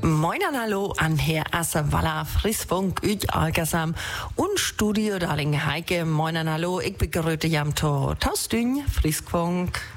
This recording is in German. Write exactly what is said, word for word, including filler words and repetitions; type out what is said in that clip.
Moin an hallo an Herr Asserwalla, Friesfunk, Üt Algersam und Studio Darling Heike. Moin an hallo, ich begrüße jam to Taustün, Friesfunk.